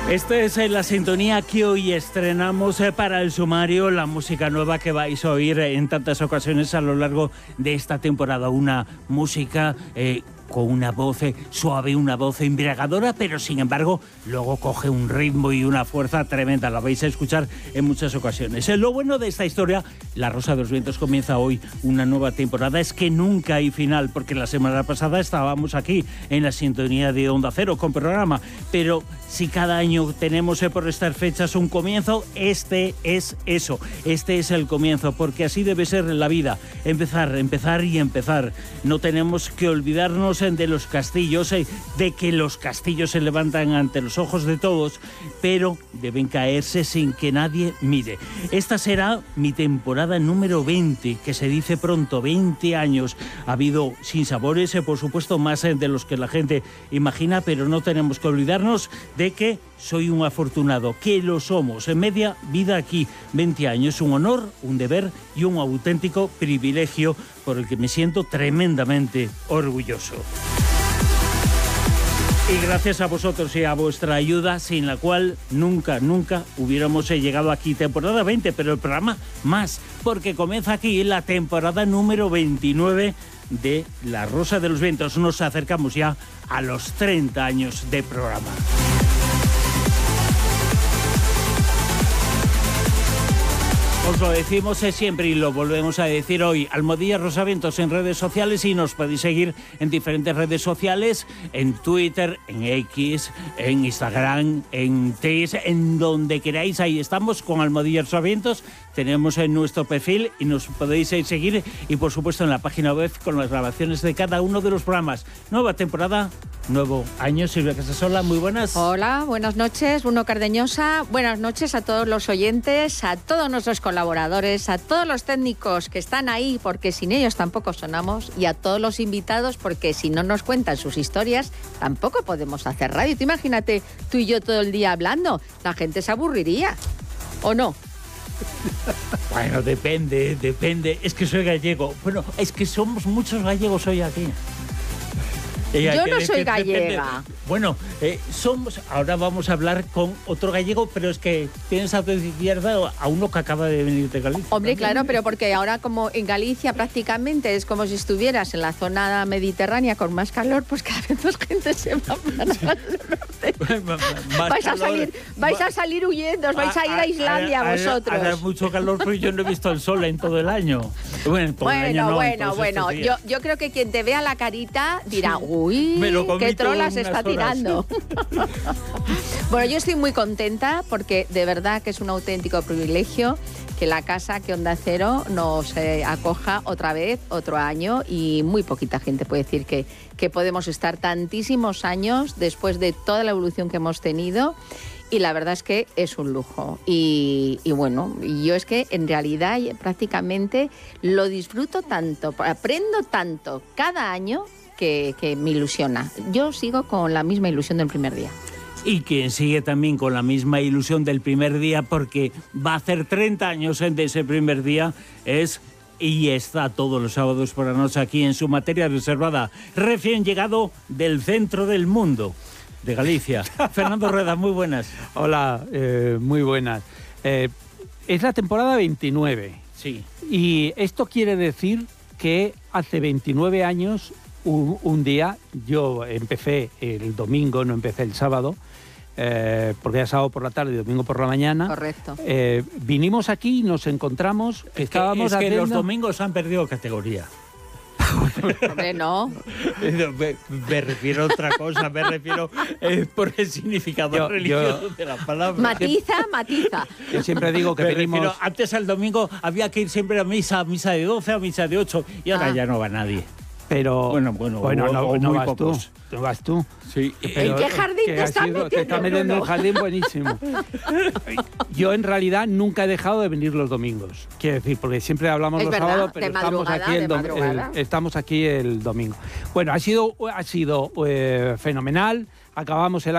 Esta es la sintonía que hoy estrenamos para el sumario, la música nueva que vais a oír en tantas ocasiones a lo largo de esta temporada. Una música con una voz suave, una voz embriagadora, pero sin embargo luego coge un ritmo y una fuerza tremenda. La vais a escuchar en muchas ocasiones. Lo bueno de esta historia, La Rosa de los Vientos comienza hoy una nueva temporada, es que nunca hay final, porque la semana pasada estábamos aquí en la sintonía de Onda Cero con programa, pero si cada año tenemos por estas fechas un comienzo, este es eso, este es el comienzo, porque así debe ser la vida, empezar y empezar. No tenemos que olvidarnos de los castillos, de que los castillos se levantan ante los ojos de todos, pero deben caerse sin que nadie mire. Esta será mi temporada número 20, que se dice pronto, 20 años. Ha habido sinsabores, por supuesto, más de los que la gente imagina, pero no tenemos que olvidarnos de que soy un afortunado, que lo somos. En media vida aquí, 20 años, un honor, un deber y un auténtico privilegio por el que me siento tremendamente orgulloso. Y gracias a vosotros y a vuestra ayuda, sin la cual nunca hubiéramos llegado aquí. Temporada 20, pero el programa más, porque comienza aquí la temporada número 29 de La Rosa de los Vientos. Nos acercamos ya a los 30 años de programa. Os lo decimos siempre y lo volvemos a decir hoy. Almohadilla Rosavientos en redes sociales, y nos podéis seguir en diferentes redes sociales, en Twitter, en X, en Instagram, en X, en donde queráis. Ahí estamos con Almohadilla Rosavientos. Tenemos en nuestro perfil y nos podéis seguir, y por supuesto en la página web con las grabaciones de cada uno de los programas. Nueva temporada, nuevo año. Silvia Casasola, muy buenas. Hola, buenas noches, Bruno Cardeñosa. Buenas noches a todos los oyentes, a todos nuestros colaboradores, a todos los técnicos que están ahí, porque sin ellos tampoco sonamos, y a todos los invitados, porque si no nos cuentan sus historias, tampoco podemos hacer radio. Tú imagínate tú y yo todo el día hablando, la gente se aburriría, ¿o no? Bueno, depende. Es que soy gallego. Bueno, es que somos muchos gallegos hoy aquí. Yo no soy gallega. Bueno, somos. Ahora vamos a hablar con otro gallego, pero es que tienes a tu izquierda a uno que acaba de venir de Galicia. Hombre, claro, pero porque ahora, como en Galicia prácticamente es como si estuvieras en la zona mediterránea con más calor, pues cada vez más gente se va para el norte. Vais a salir huyendo, os vais a ir a Islandia vosotros. Hará mucho calor, pero yo no he visto el sol en todo el año. Bueno, yo creo que quien te vea la carita dirá, uy, qué trola se está tirando. Bueno, yo estoy muy contenta porque de verdad que es un auténtico privilegio que la casa, que Onda Cero nos acoja otra vez, otro año, y muy poquita gente puede decir que podemos estar tantísimos años después de toda la evolución que hemos tenido. Y la verdad es que es un lujo. Y bueno, yo es que en realidad prácticamente lo disfruto tanto, aprendo tanto cada año que me ilusiona. Yo sigo con la misma ilusión del primer día. Y quien sigue también con la misma ilusión del primer día, porque va a hacer 30 años de ese primer día, y está todos los sábados por la noche aquí en su materia reservada, recién llegado del centro del mundo, de Galicia. Fernando Rueda, muy buenas. Hola, muy buenas. Es la temporada 29. Sí. Y esto quiere decir que hace 29 años, un día, yo empecé el domingo, no empecé el sábado, porque era sábado por la tarde y domingo por la mañana. Correcto. Vinimos aquí y nos encontramos. Es que los domingos han perdido categoría. Hombre, no. Me refiero a otra cosa, me refiero por el significado religioso de la palabra. Matiza. Yo siempre digo que venimos... Antes al domingo había que ir siempre a misa de 12, a misa de 8, y ahora ya no va nadie. Pero bueno, no vas pocos. Tú. No vas tú. Sí. ¿En qué jardín te estás metiendo? Te estás metiendo en un jardín buenísimo. Yo en realidad nunca he dejado de venir los domingos. Quiero decir, porque siempre hablamos los sábados, pero estamos aquí el domingo. Bueno, ha sido fenomenal. Acabamos el año